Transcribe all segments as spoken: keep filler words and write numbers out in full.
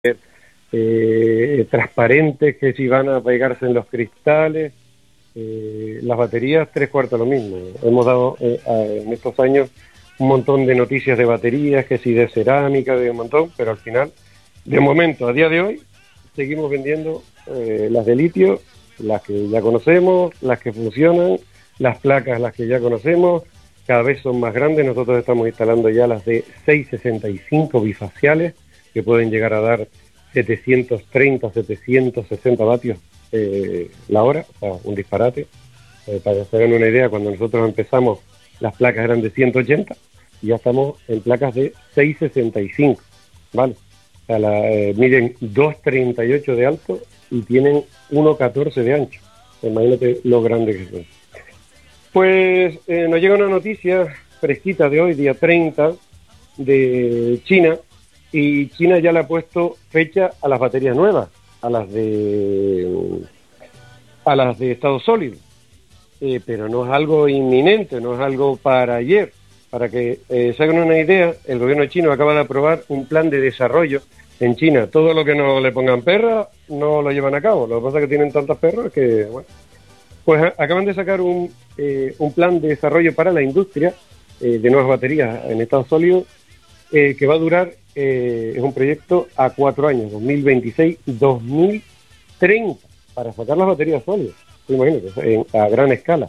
eh, transparentes que si van a pegarse en los cristales. Eh, las baterías, tres cuartos lo mismo. Hemos dado eh, a, en estos años un montón de noticias de baterías, que si de cerámica, de un montón, pero al final, de momento, a día de hoy, seguimos vendiendo eh, las de litio, las que ya conocemos, las que funcionan, las placas, las que ya conocemos, cada vez son más grandes. Nosotros estamos instalando ya las de seiscientos sesenta y cinco bifaciales, que pueden llegar a dar setecientos treinta, setecientos sesenta vatios eh, la hora, o sea, un disparate. Eh, para que se hagan una idea, cuando nosotros empezamos, las placas eran de ciento ochenta, y ya estamos en placas de seiscientos sesenta y cinco, ¿vale? O sea, la, eh, miden dos treinta y ocho de alto y tienen uno catorce de ancho. Imagínate lo grande que son. Pues eh, nos llega una noticia fresquita de hoy, día treinta, de China, y China ya le ha puesto fecha a las baterías nuevas, a las de a las de estado sólido, eh, pero no es algo inminente, no es algo para ayer. Para que eh, se hagan una idea, el gobierno chino acaba de aprobar un plan de desarrollo en China. Todo lo que no le pongan perras no lo llevan a cabo. Lo que pasa es que tienen tantas perras que, bueno, pues a, acaban de sacar un, eh, un plan de desarrollo para la industria eh, de nuevas baterías en estado sólido, eh, que va a durar, eh, es un proyecto a cuatro años, dos mil veintiséis a dos mil treinta, para sacar las baterías sólidas. Imagínate, en, a gran escala.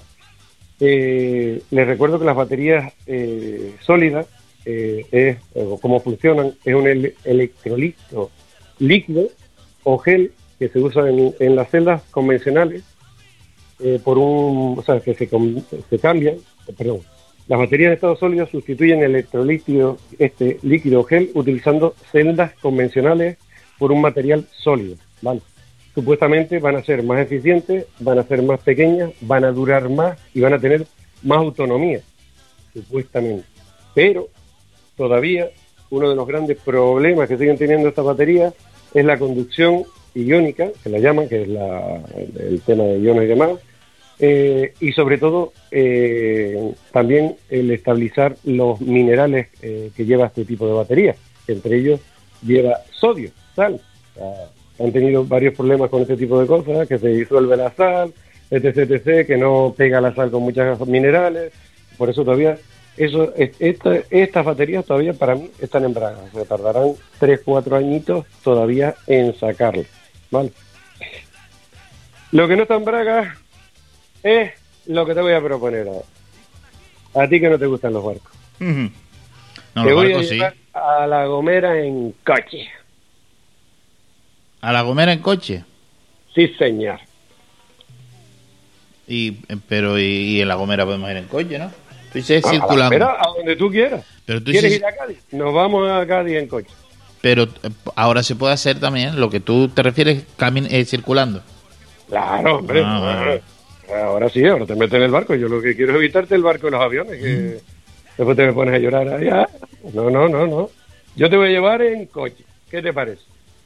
Eh, les recuerdo que las baterías eh, sólidas, eh, es, eh, cómo funcionan, es un ele- electrolito líquido o gel que se usa en, en las celdas convencionales, eh, por un, o sea, que se, com- se cambian, eh, perdón, las baterías de estado sólido sustituyen el electrolito, este líquido gel, utilizando celdas convencionales por un material sólido, ¿vale? Supuestamente van a ser más eficientes, van a ser más pequeñas, van a durar más y van a tener más autonomía, supuestamente. Pero todavía uno de los grandes problemas que siguen teniendo estas baterías es la conducción iónica, que la llaman, que es la, el, el tema de iones y demás, eh, y sobre todo eh, también el estabilizar los minerales eh, que lleva este tipo de baterías, que entre ellos lleva sodio, sal. O sea, han tenido varios problemas con este tipo de cosas, que se disuelve la sal, etc, etcétera, que no pega la sal con muchos minerales. Por eso todavía, eso, esta, estas baterías todavía para mí están en bragas. O sea, tardarán tres, cuatro añitos todavía en sacarlas, ¿vale? Lo que no está en bragas es lo que te voy a proponer ahora. A ti que no te gustan los barcos. Uh-huh. No, te los voy barcos a llevar sí. a La Gomera en coche. ¿A La Gomera en coche? Sí, señor. Y, pero y, y en La Gomera podemos ir en coche, ¿no? Estoy A, circulando. a, la Gomera, a donde tú quieras. Pero tú ¿Quieres dices, ir a Cádiz? Nos vamos a Cádiz en coche. pero eh, ahora se puede hacer también lo que tú te refieres, camin eh, circulando. Claro, hombre. Ah, vale, vale. Ahora sí, ahora te metes en el barco. Yo lo que quiero es evitarte el barco y los aviones, que mm. después te me pones a llorar allá. No, no, no, no. Yo te voy a llevar en coche. ¿Qué te parece?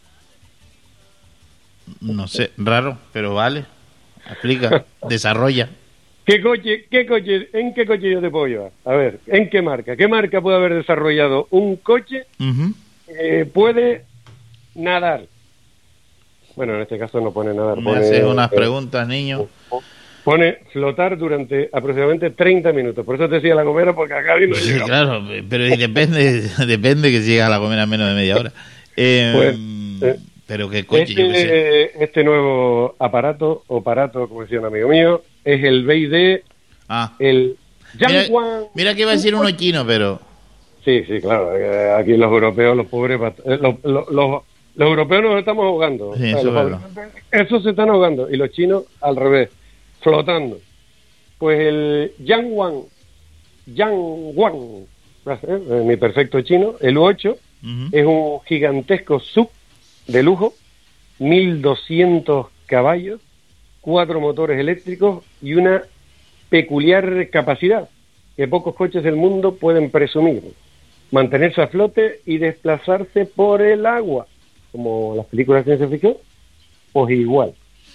No sé, raro, pero vale. Explica, desarrolla. ¿Qué coche, qué coche, en qué coche yo te puedo llevar? A ver, ¿en qué marca? ¿Qué marca puede haber desarrollado un coche Uh-huh. que puede nadar? Bueno, en este caso no pone nadar. Me Pone, haces unas eh, preguntas, niño. Pone flotar durante aproximadamente treinta minutos. Por eso te decía La Gomera, porque acá no Sí, llega. claro, pero y depende, depende que si llegas a La Gomera en menos de media hora. Eh, Pues, eh, pero qué coche, yo qué sé. Este, este nuevo aparato, o aparato, como decía un amigo mío, es el B I D, Ah, el mira, Yangwang. mira que iba a decir uno chino, pero... Sí, sí, claro. eh, Aquí los europeos, los pobres, bat- eh, los, los, los, los europeos nos estamos ahogando. Sí, O sea, eso los es verdad. fabricantes, esos se están ahogando. Y los chinos, al revés, flotando. Pues el Yangwang, Yangwang, eh, mi perfecto chino, el U ocho, Uh-huh. es un gigantesco sub de lujo, mil doscientos caballos, cuatro motores eléctricos y una peculiar capacidad que pocos coches del mundo pueden presumir: mantenerse a flote y desplazarse por el agua, como las películas de ciencia ficción, pues igual.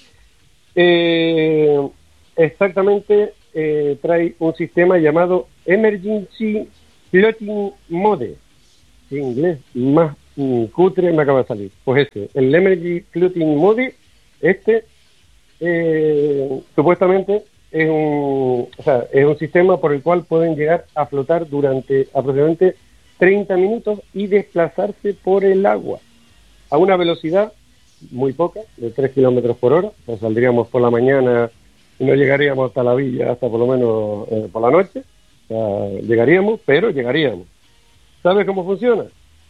Eh, exactamente, eh, trae un sistema llamado Emergency Floating Mode, en inglés más mm, cutre me acaba de salir. Pues este, el Emergency Floating Mode, este, eh, supuestamente es un, o sea, es un sistema por el cual pueden llegar a flotar durante aproximadamente treinta minutos y desplazarse por el agua a una velocidad muy poca, de tres kilómetros por hora. O sea, saldríamos por la mañana y no llegaríamos hasta la villa hasta por lo menos eh, por la noche. O sea, llegaríamos, pero llegaríamos. ¿Sabes cómo funciona?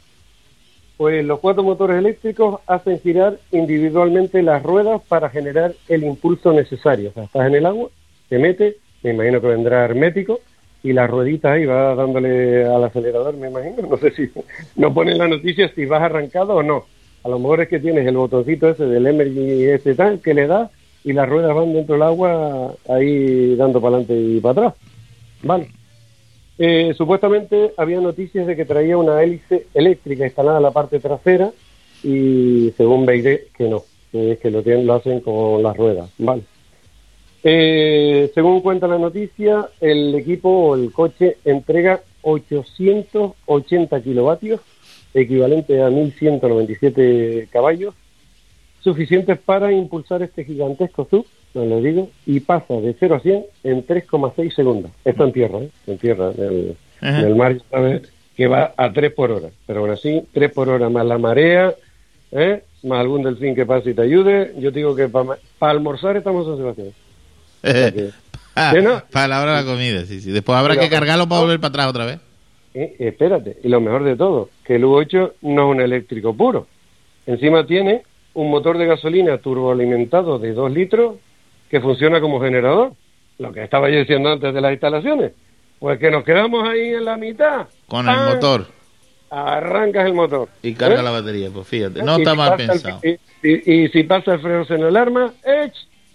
Pues los cuatro motores eléctricos hacen girar individualmente las ruedas para generar el impulso necesario. O sea, estás en el agua, te metes, me imagino que vendrá hermético, y las rueditas ahí va dándole al acelerador, me imagino. No sé si no ponen la noticia si vas arrancado o no. A lo mejor es que tienes el botoncito ese del Emergency ese tal que le das y las ruedas van dentro del agua ahí dando para adelante y para atrás. Vale. Eh, supuestamente había noticias de que traía una hélice eléctrica instalada en la parte trasera y según veiré que no, que es que lo, tienen, lo hacen con las ruedas. Vale. Eh, según cuenta la noticia, el equipo o el coche entrega ochocientos ochenta kilovatios, equivalente a mil ciento noventa y siete caballos, suficientes para impulsar este gigantesco sub, no lo digo, y pasa de cero a cien en tres coma seis segundos. Esto en tierra, ¿eh? En tierra, en el, en el mar, ¿sabes? Que va a tres por hora, pero aún así, tres por hora más la marea, ¿eh? Más algún delfín que pase y te ayude. Yo digo que para pa almorzar estamos en Sebastián. Eh, pa, no? Para la hora de la comida, sí, sí. Después habrá pero, que cargarlo para volver para atrás otra vez. Eh, espérate, y lo mejor de todo, que el U ocho no es un eléctrico puro. Encima tiene un motor de gasolina turboalimentado de dos litros que funciona como generador. Lo que estaba yo diciendo antes de las instalaciones. Pues que nos quedamos ahí en la mitad. Con ¡pam! El motor. Arrancas el motor. Y carga ¿eh? La batería, pues fíjate. No y está si mal pensado. El, y, y, y si pasa el freno en el arma, ¡eh!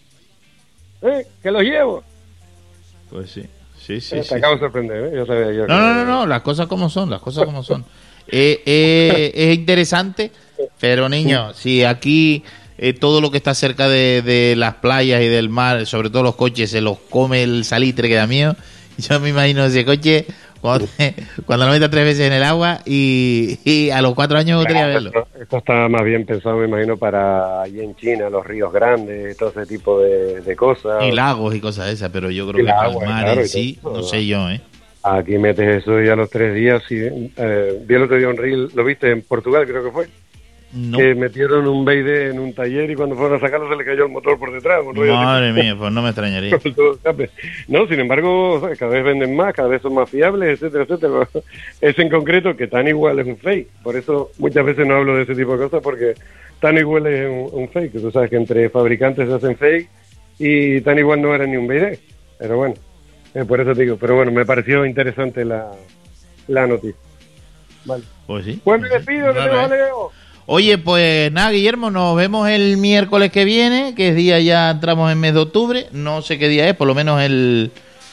¿eh? Que los llevo. Pues sí. Sí, sí, eh, sí, te acabo sí. de sorprender, ¿eh? Yo sabía yo no, que... no, no, no, las cosas como son, las cosas como son. eh, eh, es interesante, pero niño, si aquí eh, todo lo que está cerca de, de las playas y del mar, sobre todo los coches, se los come el salitre que da miedo, yo me imagino ese coche cuando, te, cuando lo metas tres veces en el agua y, y a los cuatro años me gustaría verlo. Esto, esto está más bien pensado, me imagino, para allí en China, los ríos grandes, todo ese tipo de, de cosas. Y lagos y cosas esas, pero yo creo y que para el mar claro, en sí, no sé yo, ¿eh? Aquí metes eso y a los tres días, sí. Eh, vi el otro día un reel, ¿lo viste? En Portugal creo que fue. No. Que metieron un B I D en un taller y cuando fueron a sacarlo se le cayó el motor por detrás. Madre mía, pues no me extrañaría. No, sin embargo, cada vez venden más, cada vez son más fiables, etcétera, etcétera. Ese en concreto, que tan igual es un fake. Por eso muchas veces no hablo de ese tipo de cosas, porque tan igual es un, un fake. Tú sabes que entre fabricantes se hacen fake y tan igual no era ni un B I D. Pero bueno, eh, por eso te digo. Pero bueno, me pareció interesante la, la noticia. Vale. Pues sí. Pues me despido, que tengo jaleo. Oye, pues nada, Guillermo, nos vemos el miércoles que viene, que es día ya entramos en mes de octubre, no sé qué día es, por lo menos el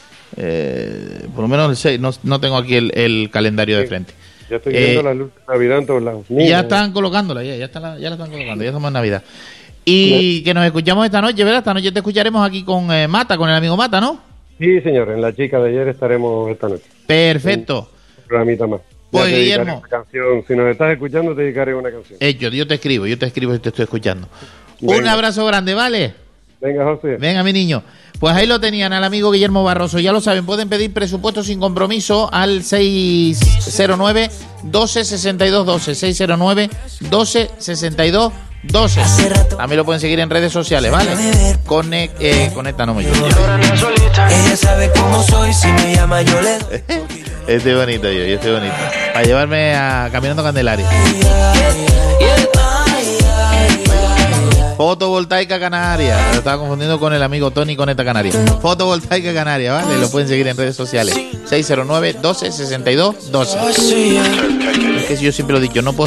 eh, por lo menos el seis, no, no tengo aquí el, el calendario sí, de frente. Ya estoy viendo eh, la luz de Navidad en todos lados. Mira, ya están colocándola, ya, ya, está la, ya la están colocando, ya estamos en Navidad. Y sí. Que nos escuchamos esta noche, ¿verdad? Esta noche te escucharemos aquí con eh, Mata, con el amigo Mata, ¿no? Sí, señor, en la chica de ayer estaremos esta noche. Perfecto. Un programita más. Pues Guillermo, una canción. Si nos estás escuchando, te dedicaré una canción. Hecho, yo te escribo, yo te escribo si te estoy escuchando. Venga. Un abrazo grande, ¿vale? Venga, José. Venga, mi niño. Pues ahí lo tenían al amigo Guillermo Barroso. Ya lo saben, pueden pedir presupuesto sin compromiso al seis cero nueve, doce, sesenta y dos, doce. seis cero nueve, doce, sesenta y dos, doce. También lo pueden seguir en redes sociales, ¿vale? Conect, eh, conecta, no me llamo. Ella sabe cómo soy, si me llama yo le... Estoy bonito yo, yo estoy bonito. Para llevarme a Caminando Candelaria. Fotovoltaica Canaria. Lo estaba confundiendo con el amigo Tony Conecta Canaria. Fotovoltaica Canaria, ¿vale? Lo pueden seguir en redes sociales. seis cero nueve, doce, sesenta y dos, doce. Es que yo siempre lo he dicho, no puedo